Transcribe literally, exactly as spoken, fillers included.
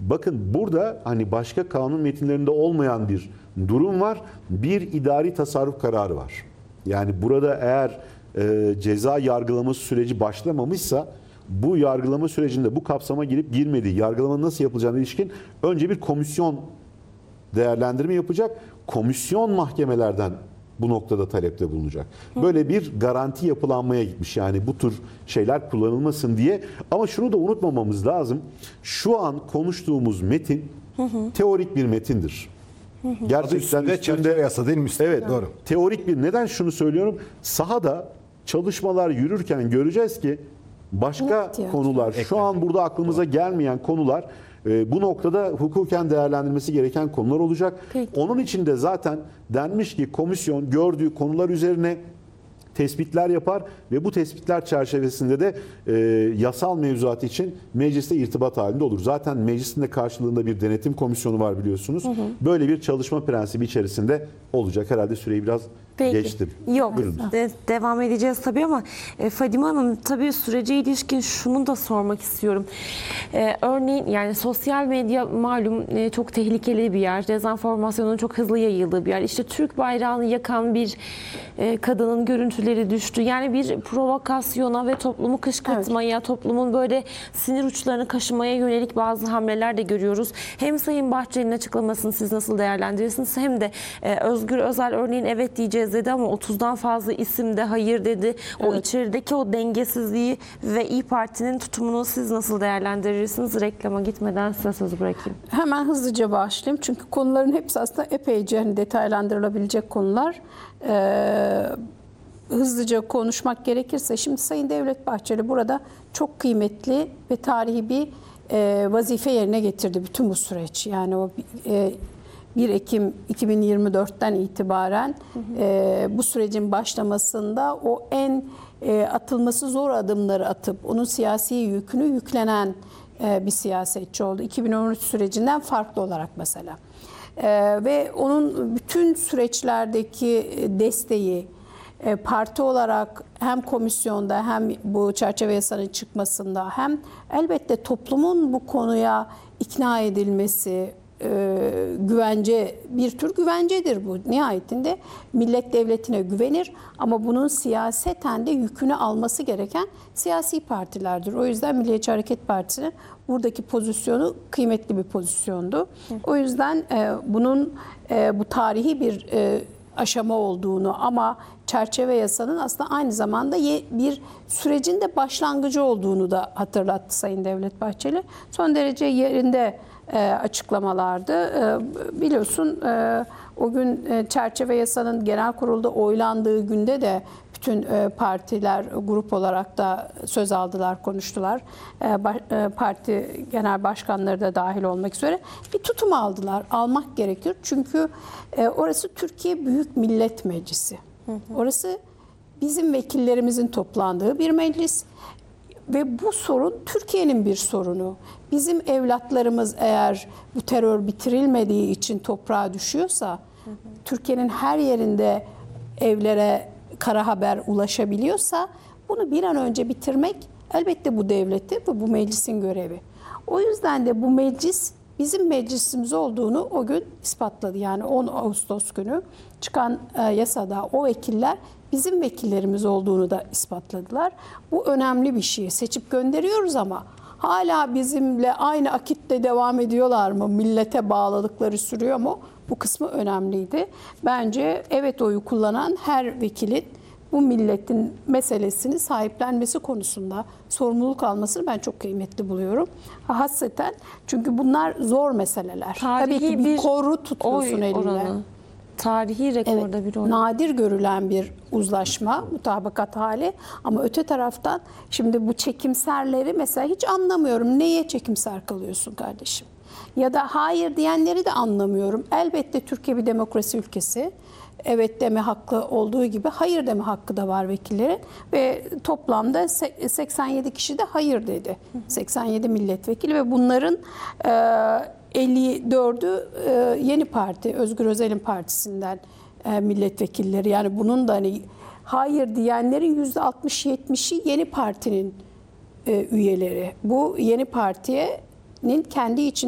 Bakın burada hani başka kanun metinlerinde olmayan bir durum var. Bir idari tasarruf kararı var. Yani burada eğer e, ceza yargılaması süreci başlamamışsa bu yargılama sürecinde bu kapsama girip girmediği, yargılama nasıl yapılacağına ilişkin önce bir komisyon değerlendirme yapacak. Komisyon mahkemelerden bu noktada talepte bulunacak. Böyle bir garanti yapılanmaya gitmiş. Yani bu tür şeyler kullanılmasın diye. Ama şunu da unutmamamız lazım. Şu an konuştuğumuz metin hı hı. teorik bir metindir. Hı hı. Gerçekten üstünde çerçeve yasa değil mi? Evet. Doğru. Teorik bir. Neden şunu söylüyorum? Sahada çalışmalar yürürken göreceğiz ki başka konular, şu an burada aklımıza gelmeyen konular e, bu noktada hukuken değerlendirmesi gereken konular olacak. Peki. Onun için de zaten denmiş ki komisyon gördüğü konular üzerine tespitler yapar ve bu tespitler çerçevesinde de e, yasal mevzuat için mecliste irtibat halinde olur. Zaten meclisin de karşılığında bir denetim komisyonu var biliyorsunuz. Hı hı. Böyle bir çalışma prensibi içerisinde olacak. Herhalde süreyi biraz Peki. geçtim. Yok, de, devam edeceğiz tabii ama e, Fadime Hanım, tabii sürece ilişkin şunu da sormak istiyorum. E, örneğin yani sosyal medya malum e, çok tehlikeli bir yer. Dezenformasyonun çok hızlı yayıldığı bir yer. İşte Türk bayrağını yakan bir e, kadının görüntüleri düştü. Yani bir provokasyona ve toplumu kışkırtmaya, evet. toplumun böyle sinir uçlarını kaşımaya yönelik bazı hamleler de görüyoruz. Hem Sayın Bahçeli'nin açıklamasını siz nasıl değerlendirirsiniz, hem de e, Özgür Özel örneğin evet diyeceğiz dedi ama otuzdan fazla isim de hayır dedi. O evet. içerideki o dengesizliği ve İYİ Parti'nin tutumunu siz nasıl değerlendirirsiniz? Reklama gitmeden size sözü bırakayım. Hemen hızlıca başlayayım. Çünkü konuların hepsi aslında epeyce hani detaylandırılabilecek konular. Ee, hızlıca konuşmak gerekirse şimdi Sayın Devlet Bahçeli burada çok kıymetli ve tarihi bir e, vazife yerine getirdi bütün bu süreç. Yani o e, bir Ekim iki bin yirmi dört'ten itibaren hı hı. E, bu sürecin başlamasında o en e, atılması zor adımları atıp onun siyasi yükünü yüklenen e, bir siyasetçi oldu. iki bin on üç sürecinden farklı olarak mesela. E, ve onun bütün süreçlerdeki desteği e, parti olarak hem komisyonda hem bu çerçeve yasanın çıkmasında hem elbette toplumun bu konuya ikna edilmesi, Ee, güvence, bir tür güvencedir bu. Nihayetinde millet devletine güvenir ama bunun siyaseten de yükünü alması gereken siyasi partilerdir. O yüzden Milliyetçi Hareket Partisi'nin buradaki pozisyonu kıymetli bir pozisyondu. O yüzden e, bunun e, bu tarihi bir e, aşama olduğunu ama çerçeve yasanın aslında aynı zamanda bir sürecin de başlangıcı olduğunu da hatırlattı Sayın Devlet Bahçeli. Son derece yerinde açıklamalardı. Biliyorsun o gün çerçeve yasanın genel kurulda oylandığı günde de bütün partiler grup olarak da söz aldılar, konuştular. Parti genel başkanları da dahil olmak üzere bir tutum aldılar. Almak gerekir. Çünkü orası Türkiye Büyük Millet Meclisi. Orası bizim vekillerimizin toplandığı bir meclis. Ve bu sorun Türkiye'nin bir sorunu. Bizim evlatlarımız eğer bu terör bitirilmediği için toprağa düşüyorsa, hı hı. Türkiye'nin her yerinde evlere kara haber ulaşabiliyorsa bunu bir an önce bitirmek elbette bu devleti ve bu meclisin görevi. O yüzden de bu meclis bizim meclisimiz olduğunu o gün ispatladı. Yani on Ağustos günü çıkan e, yasada o vekiller bizim vekillerimiz olduğunu da ispatladılar. Bu önemli bir şey. Seçip gönderiyoruz ama hala bizimle aynı akitle devam ediyorlar mı? Millete bağlılıkları sürüyor mu? Bu kısmı önemliydi. Bence evet oyu kullanan her vekilin bu milletin meselesini sahiplenmesi konusunda sorumluluk almasını ben çok kıymetli buluyorum. Hasreten çünkü bunlar zor meseleler. Tarihi Tabii ki bir, bir koru tutuyorsun eline. Oranı. Tarihi rekorda evet, bir oran. Nadir görülen bir uzlaşma, mutabakat hali ama öte taraftan şimdi bu çekimserleri mesela hiç anlamıyorum. Neye çekimser kalıyorsun kardeşim? Ya da hayır diyenleri de anlamıyorum. Elbette Türkiye bir demokrasi ülkesi. Evet deme hakkı olduğu gibi hayır deme hakkı da var vekillerin ve toplamda seksen yedi kişi de hayır dedi. seksen yedi milletvekili ve bunların elli dördü Yeni Parti, Özgür Özel'in partisinden milletvekilleri. Yani bunun da hani hayır diyenlerin yüzde altmış yetmişi Yeni Parti'nin üyeleri. Bu Yeni Parti'nin kendi için